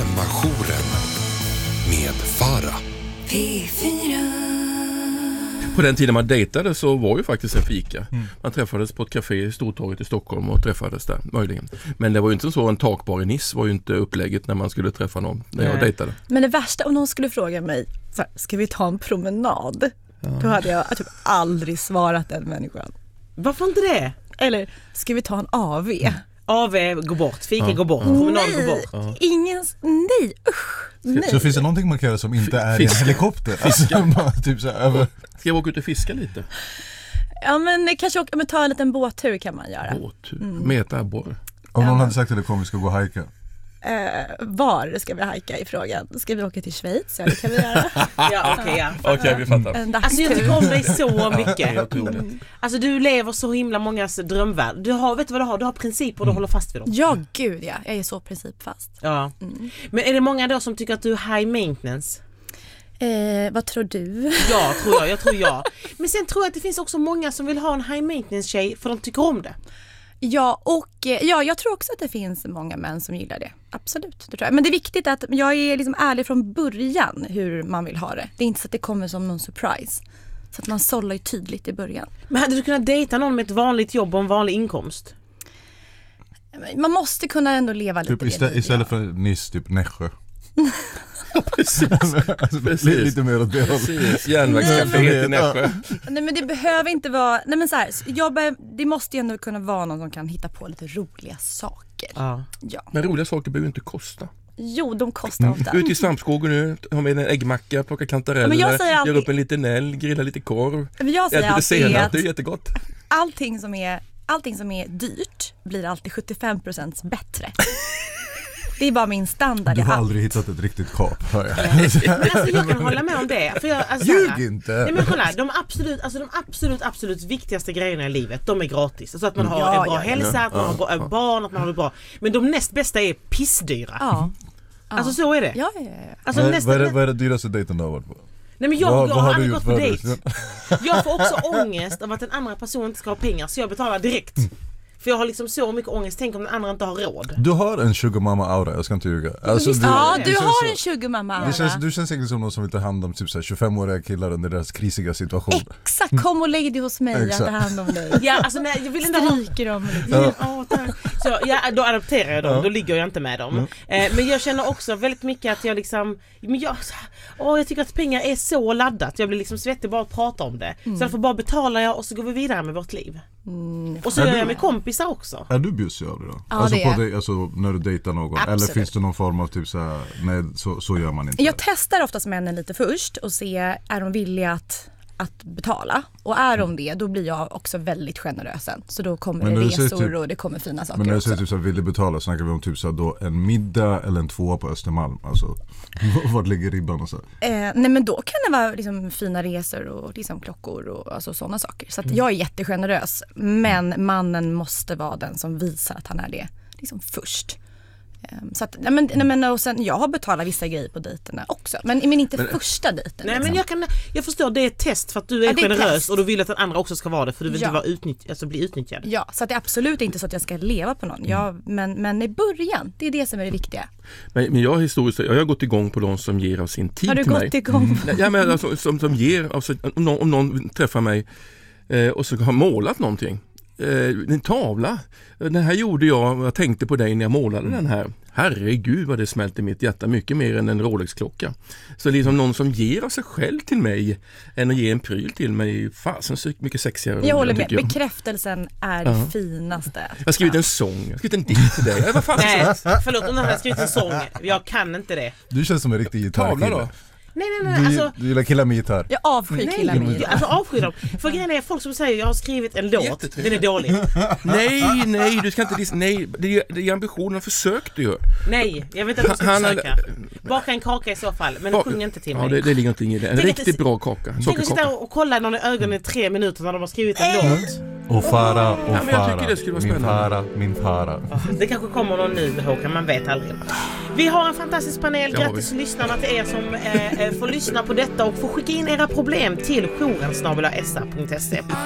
Drömmajouren med Farah. P4. På den tiden man dejtade så var ju faktiskt en fika. Man träffades på ett café i Stortorget i Stockholm och träffades där, möjligen. Men det var ju inte så en takbar i Nice var ju inte upplägget när man skulle träffa någon när jag dejtade. Men det värsta, om någon skulle fråga mig, så här, ska vi ta en promenad? Då hade jag typ aldrig svarat den människan. Varför inte det? Eller, ska vi ta en AV? AV går bort, fika går bort, promenad går bort. Nej, usch. Nej. Så finns det någonting man kan göra som inte är i en helikopter? Alltså, bara, typ så här, över. Ska jag åka ut och fiska lite? Ja, men kanske ta en liten båttur kan man göra. Båttur? Meta abborre. Om någon hade sagt till dig, kom vi ska gå och hajka. Var ska vi hajka i frågan? Ska vi åka till Schweiz? Ja, det kan vi göra. Okej, vi fattar. Alltså jag tycker om dig så mycket. Alltså du lever så himla mångas drömvärld. Vet du vad du har? Du har principer och du håller fast vid dem. Ja, gud ja. Jag är så principfast. Ja. Men är det många då som tycker att du är high maintenance? Vad tror du? Ja, jag tror jag. Men sen tror jag att det finns också många som vill ha en high maintenance tjej för de tycker om det. Ja, och jag tror också att det finns många män som gillar det. Absolut, det tror jag. Men det är viktigt att jag är liksom ärlig från början hur man vill ha det. Det är inte så att det kommer som någon surprise. Så att man sållar ju tydligt i början. Men hade du kunnat dejta någon med ett vanligt jobb och en vanlig inkomst? Man måste kunna ändå leva Typ lite. istället för Nice, typ Nässjö. Precis. Lite mer åt det hållet. Precis, järnvägscaféet i Nässjö. Nej, men det behöver inte vara... Nej, men så här, det måste ju ändå kunna vara någon som kan hitta på lite roliga saker. Ja. Men roliga saker behöver ju inte kosta. Jo, de kostar ofta. Ut i svampskogen nu, ha med en äggmacka, plocka kantareller, gör upp en liten älg, grilla lite korv. Men jag säger alltid att det är jättegott. Allting som är dyrt blir alltid 75% bättre. Det är bara min standard. Du har aldrig hittat ett riktigt kap, hör jag. Men alltså jag kan hålla med om det. Ljug inte! Nej, men kolla, de absolut viktigaste grejerna i livet, de är gratis. Alltså att man har en bra hälsa, att man har bra barn, att man har det bra. Men de näst bästa är pissdyra. Ja. Alltså så är det. Ja. Alltså, vad är det dyraste dejten du har varit på? Nej, men jag har aldrig gått på för dejt. Jag får också ångest av att den andra personen inte ska ha pengar, så jag betalar direkt. För jag har liksom så mycket ångest. Tänk om den andra inte har råd. Du har en sugar mama aura, jag ska inte ljuga. Alltså, du har en sugar mama aura. Du känns säkert som någon som vill ta hand om typ 25-åriga killar under deras krisiga situation. Exakt, kom och lägg dig hos mig. Jag tar hand om dig. Ja, alltså nej, jag vill inte stryker dem. Så då adopterar jag dem, då ligger jag inte med dem. Men jag känner också väldigt mycket att jag liksom, jag tycker att pengar är så laddat. Jag blir liksom svettig bara att prata om det. Så därför bara betalar jag och så går vi vidare med vårt liv. Och så gör jag med kompisar också. Är du bjussig av det då? Ja, alltså, det är. på dig, alltså när du dejtar någon? Absolut. Eller finns det någon form av typ så här, nej så gör man inte? Jag testar oftast männen lite först och ser, är de villiga att betala? Och är de det, då blir jag också väldigt generös sen. Så då kommer det resor och det kommer fina saker. Men när du också. säger typ så här, vill du betala, snackar vi om typ så här, då en middag eller en 2 på Östermalm? Alltså, vart ligger ribban och så? Nej, men då kan det vara liksom fina resor och liksom klockor och alltså sådana saker. Så att jag är jättegenerös, men mannen måste vara den som visar att han är det liksom först. Så att, och sen, jag har betalat vissa grejer på dejterna också, men inte första dejten. Nej, liksom. men jag förstår, det är ett test för att du är generös och du vill att den andra också ska vara det, för du vill inte bli utnyttjad. Ja, så att det är absolut inte så att jag ska leva på någon. Men i börgen, det är det som är det viktiga. Men jag har gått igång på de som ger av sin tid till mig. Har du gått igång? Ja, men alltså, som ger av sig, om någon träffar mig och så har målat någonting. En tavla. Den här gjorde jag tänkte på dig när jag målade den här. Herregud vad det smälte i mitt hjärta, mycket mer än en Rolex-klocka. Så liksom någon som ger av sig själv till mig än att ge en pryl till mig, fasen så mycket sexigare. Jag håller med, bekräftelsen är det finaste. Jag har skrivit en sång, jag har skrivit en dikt till dig. Vad fan nej, förlåt om jag har skrivit en sång, jag kan inte det. Du känns som en riktig gitarrkille. Tavla då? Nej, du gillar killar med gitarr. Jag avskyr killar med gitarr. Alltså avskyr dem. För grejen är folk som säger jag har skrivit en låt, den är dålig. Nej, du ska inte nej, det är ambitionen, försök du gör. Nej, jag vet inte om du ska försöka. Baka en kaka i så fall, men sjung inte till mig. Ja, det ligger någonting i det. En riktigt bra kaka. Tänk att sitta och kolla någon i ögonen i 3 minuter när de har skrivit en låt. Och fara, min fara. Det kanske kommer någon ny Håkan, man vet aldrig. Vi har en fantastisk panel. Grattis lyssnarna till er som får lyssna på detta och får skicka in era problem till jouren@sa.se.